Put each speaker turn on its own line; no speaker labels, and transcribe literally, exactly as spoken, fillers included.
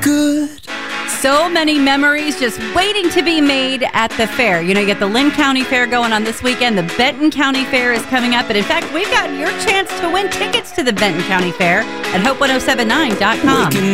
good.
So many memories just waiting to be made at the fair. You know, you get the Lynn County Fair going on this weekend. The Benton County Fair is coming up. And in fact, we've got your chance to win tickets to the Benton County Fair at hope ten seventy-nine dot com.